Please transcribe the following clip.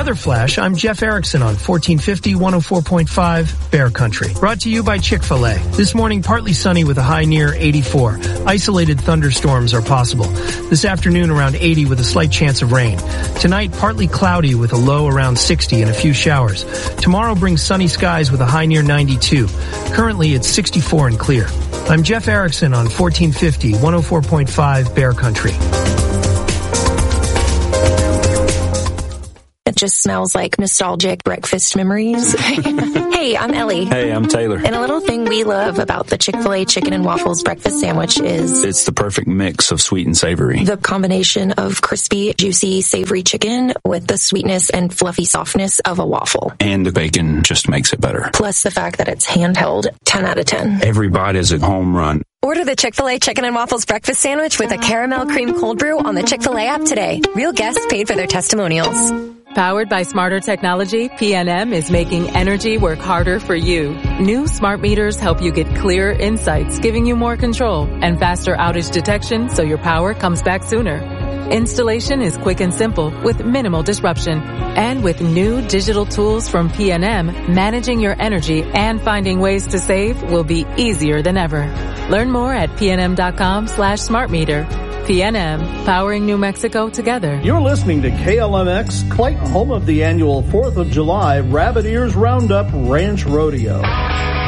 Weather Flash, I'm Jeff Erickson on 1450 104.5 Bear Country. Brought to you by Chick-fil-A. This morning, partly sunny with a high near 84. Isolated thunderstorms are possible. This afternoon, around 80 with a slight chance of rain. Tonight, partly cloudy with a low around 60 and a few showers. Tomorrow brings sunny skies with a high near 92. Currently, it's 64 and clear. I'm Jeff Erickson on 1450 104.5 Bear Country. It just smells like nostalgic breakfast memories. Hey, I'm Ellie. Hey, I'm Taylor. And a little thing we love about the Chick-fil-A chicken and waffles breakfast sandwich is it's the perfect mix of sweet and savory. The combination of crispy, juicy, savory chicken with the sweetness and fluffy softness of a waffle. And the bacon just makes it better. Plus the fact that it's handheld, 10 out of 10. Every bite is a home run. Order the Chick-fil-A Chicken and Waffles Breakfast Sandwich with a caramel cream cold brew on the Chick-fil-A app today. Real guests paid for their testimonials. Powered by smarter technology, PNM is making energy work harder for you. New smart meters help you get clearer insights, giving you more control and faster outage detection so your power comes back sooner. Installation is quick and simple with minimal disruption. And with new digital tools from PNM, managing your energy and finding ways to save will be easier than ever. Learn more at pnm.com/smartmeter. PNM, powering New Mexico together. You're listening to KLMX, Clayton, home of the annual 4th of July Rabbit Ears Roundup Ranch Rodeo.